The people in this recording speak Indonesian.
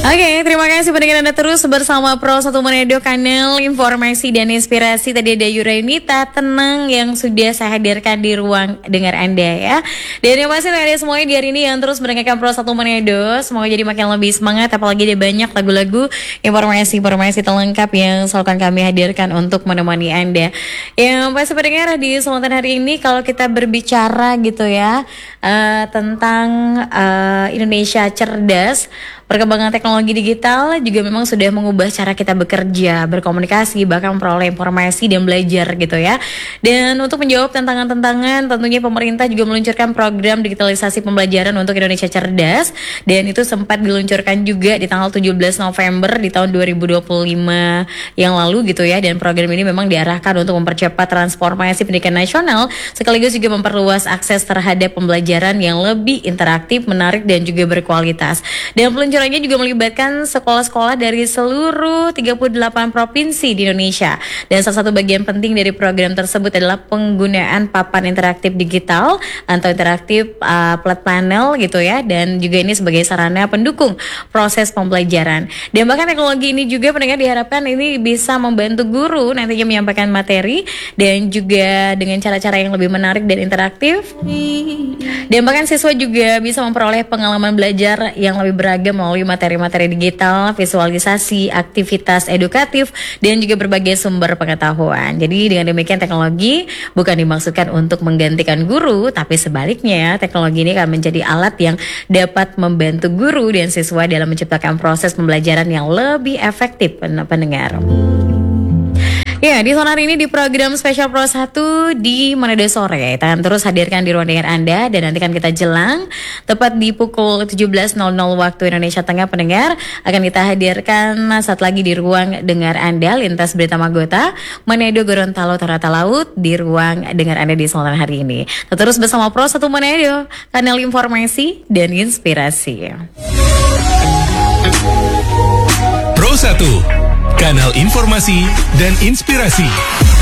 Oke, terima kasih pendengar Anda terus bersama Pro 1 Manado, kanal informasi dan inspirasi. Tadi ada Yurainita Tenang yang sudah saya hadirkan di ruang dengar Anda ya. Dan yang pasti ada semuanya di hari ini yang terus mendengarkan Pro 1 Manado. Semoga jadi makin lebih semangat, apalagi ada banyak lagu-lagu informasi terlengkap yang selalu akan kami hadirkan untuk menemani Anda. Yang pasti pendengar di kesempatan hari ini kalau kita berbicara gitu ya tentang Indonesia cerdas, perkembangan teknologi digital juga memang sudah mengubah cara kita bekerja, berkomunikasi, bahkan memperoleh informasi dan belajar gitu ya. Dan untuk menjawab tantangan-tantangan, tentunya pemerintah juga meluncurkan program digitalisasi pembelajaran untuk Indonesia cerdas. Dan itu sempat diluncurkan juga di tanggal 17 November di tahun 2025 yang lalu gitu ya. Dan program ini memang diarahkan untuk mempercepat transformasi pendidikan nasional, sekaligus juga memperluas akses terhadap pembelajaran yang lebih interaktif, menarik, dan juga berkualitas. Dan peluncurannya juga melibatkan sekolah-sekolah dari seluruh 38 provinsi di Indonesia. Dan salah satu bagian penting dari program tersebut adalah penggunaan papan interaktif digital atau interaktif flat panel gitu ya. Dan juga ini sebagai sarana pendukung proses pembelajaran. Dan bahkan teknologi ini juga pendengar diharapkan ini bisa membantu guru nantinya menyampaikan materi dan juga dengan cara-cara yang lebih menarik dan interaktif. Dan bahkan siswa juga bisa memperoleh pengalaman belajar yang lebih beragam melalui materi-materi digital, visualisasi, aktivitas edukatif, dan juga berbagai sumber pengetahuan. Jadi dengan demikian teknologi bukan dimaksudkan untuk menggantikan guru, tapi sebaliknya teknologi ini akan menjadi alat yang dapat membantu guru dan siswa dalam menciptakan proses pembelajaran yang lebih efektif, pendengar. Ya, di zona hari ini di program Spesial Pro 1 di Manado Sore, kita akan terus hadirkan di ruang dengar Anda dan nanti kan kita jelang tepat di pukul 17.00 waktu Indonesia Tengah, pendengar akan kita hadirkan saat lagi di ruang dengar Anda lintas berita Magota Manado Gorontalo Tarata Laut di ruang dengar Anda di zona hari ini. Terus bersama Pro 1 Manado, kanal informasi dan inspirasi. Pro 1, kanal informasi dan inspirasi.